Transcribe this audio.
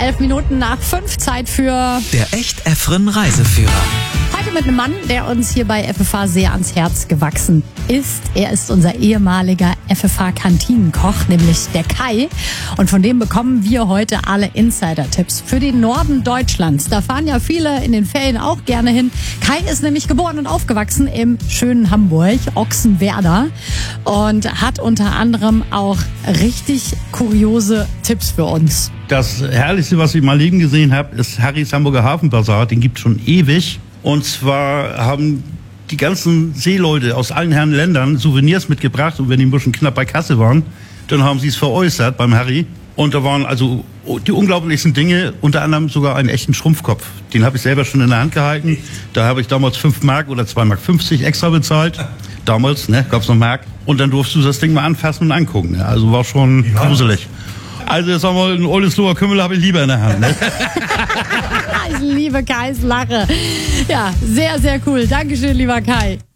11 Minuten nach 5, Zeit für Der Echt-Effren Reiseführer. heute mit einem Mann, der uns hier bei FFH sehr ans Herz gewachsen ist. Er ist unser ehemaliger FFH-Kantinenkoch, nämlich der Kai. Und von dem bekommen wir heute alle Insider-Tipps für den Norden Deutschlands. Da fahren ja viele in den Ferien auch gerne hin. Kai ist nämlich geboren und aufgewachsen im schönen Hamburg, Ochsenwerder. Und hat unter anderem auch richtig kuriose Tipps für uns. Das Herrlichste, was ich in meinem Leben gesehen habe, ist Harrys Hamburger Hafenbazar. Den gibt's schon ewig. Und zwar haben die ganzen Seeleute aus allen Herren Ländern Souvenirs mitgebracht. Und wenn die ein bisschen knapp bei Kasse waren, dann haben sie es veräußert beim Harry. Und da waren also die unglaublichsten Dinge, unter anderem sogar einen echten Schrumpfkopf. Den habe ich selber schon in der Hand gehalten. Da habe ich damals 5 Mark oder 2,50 Mark extra bezahlt. Damals, gab's noch Mark. Und dann durfst du das Ding mal anfassen und angucken. Ne? Also war schon gruselig. Also sagen wir mal, ein Oldesloher Kümmel habe ich lieber in der Hand. Ne? Ich liebe Kais Lache. Ja, sehr, sehr cool. Dankeschön, lieber Kai.